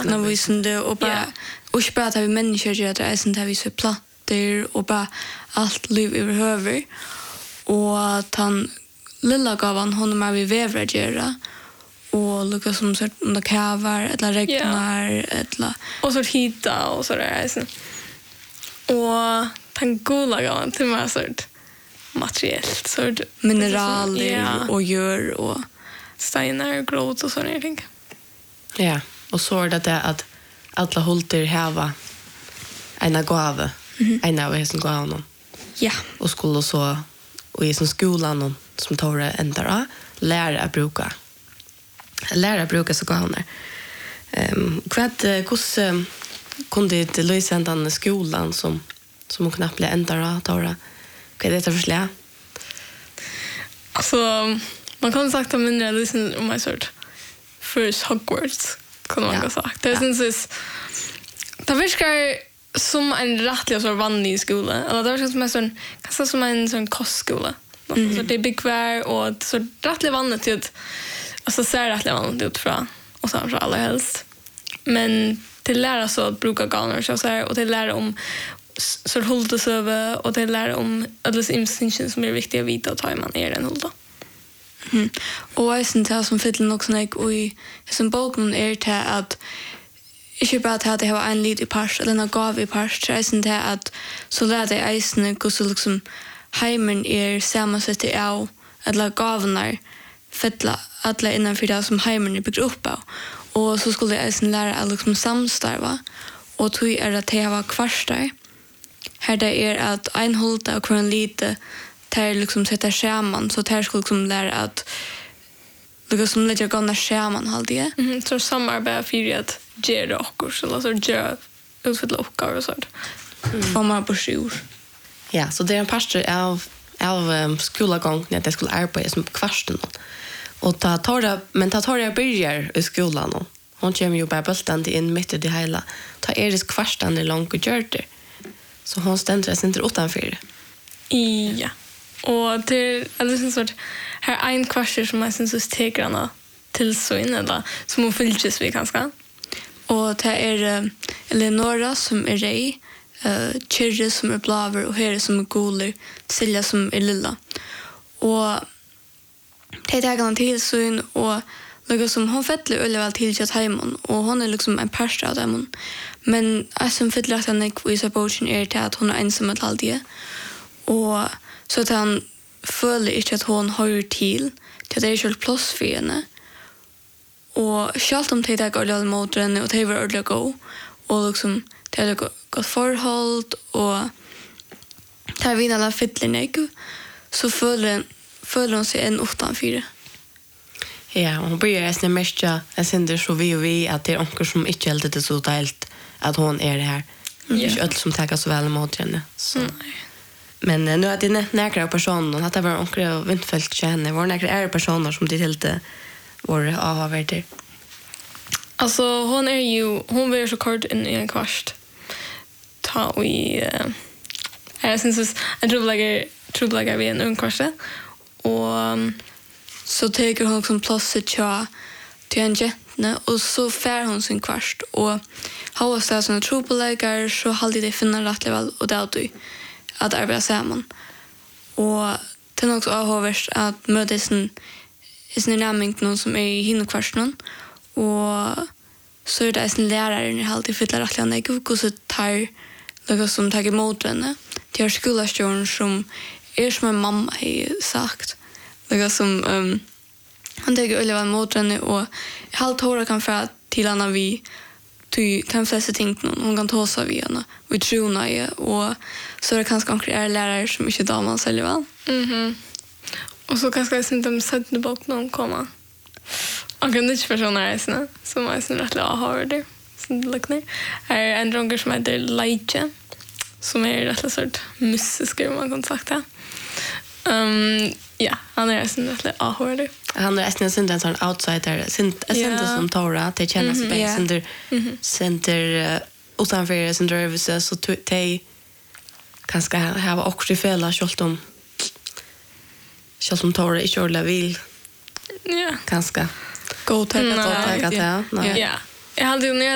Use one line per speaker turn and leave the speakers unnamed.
visande och bara och bara att vi människor gör det är sånt här vi så plattor och bara allt liv överhöver och att han lilla gavan honom är vi vävrar och lukka som så under kavar eller regnar eller
och så hitta och så där så och han gula gavan till mig sort materiellt sort
mineraler och gör och
stenar growth och såna ting.
Ja, och så är det att alla hålter hava en gåva. En av hästen går honom.
Ja.
Och skulle så och i som skolan som tar det ändra lära att bruka. Lära att bruka så går han där. Hur kunde det lösa den skolan som hon knappt bli ändra tar det. Vad är det för slag?
Alltså man kan sagt att mindre lyssna om my sort first Hogwarts kan man ha sagt. Det syns det verkar som en rättlig så vanlig skola. Eller det verkar som en sån kanske som en sån kostskola. Så det är byggvär och så rättlig vanligt ut. Alltså ser rättlig vanligt ut från och så alla helst. Men till lära så att bruka ganer så här och till lära om så hållt så över och till lära om alla instinktioner som är viktiga att vita och ta man är den hållda.
Och jag syns det som fiddlen också när och i som boken är det att inte bara att det har en liten pars eller en gav i pars så jag syns det att så lär det eisen gå så liksom heimen är samma sätt i av eller gavnar fiddla alla innanför det som heimen är byggt upp av och så skulle jag eisen lära att liksom samstarva och tog är att det var kvarstar här det är att en hållta och kvar lite där liksom sätta skärman så där skulle liksom lära att liksom lägga gåna skärman halde.
Så samarbete för att göra och så göra utföra uppgifter och sånt.
Får man på sjur.
Ja, så det är en pastor av skolagång när det skulle arbeta som kvarsten. Och ta det börjar i skolan. Hon kommer ju bara bultande in mitt i det hela. Ta det kvarsten långt och gör det. Så hon ständer sig inte utanför det.
Ja. Och det är liksom sort här en kvarter som jag syns stegrarna till så innan som hon fyllts vi kanske.
Och det är Eleonora som är rej, Kyrre som är blaver och Here som är guler, Silja som är lilla. Och det är tagarna till så in och något som hon fettlar öle väl till att hemon och hon är liksom en pastor av dem. Men jag som fettlar att han är i boken är det att hon är ensam att alltid. Och så att han føler ikke at hon har til det er ikke plass for henne. Og selv om det er ordentlig mot henne, og det er ordentlig gå, og liksom, det er godt forhold, og det er vi alle fiddler så føler hon seg en utenfor.
Ja, og hun blir nesten mest jeg synder så vi at det er onker som ikke helt det så deilt at hon är det här. Det är inte allt som tackar så väl mot henne. Så. Men nu är det näkra personer att det var onkel Vintfält känner var näkra är personer som det helt var avvärder.
Alltså hon var så kort in i en kvart. Ta vi jag syns jag tror like vi en kvart och
så tar hon som plats till en jättne och så fär hon sin kvart och har så såna tropelägar så håller det finna rättligt väl och det att arbeta samman. Och det är också avhåverst att möta sin dynamik någon som är i hinnekvarsen och så är det en lärare i alltid fyller rättligt anlägg och så tar något som tar emot henne. Det är skolastjörn som är som en mamma har sagt. Något som han tar öliva emot henne och halvt håra kan få till henne vi de flesta ting hon kan ta sig vid henne. Vi tror henne och så är det kanske är lärare som inte damer själva.
Och så kanske jag inte de sätter bort någon komma. Och en ny person är såna som är såna rätt har det. Så det liknar. Är en dronker som heter Leitje som är rätt sort mystiska man kan sagt. Ja, han är sån rätt har det.
Han är nästan en sån outsider. Sen som Tora det känns bäst center utanför sin service så de kanske ha också fälla skjoltom Tora inte ordla vill.
Ja.
Kanske.
Gå ta det.
Ja. Jag hade ju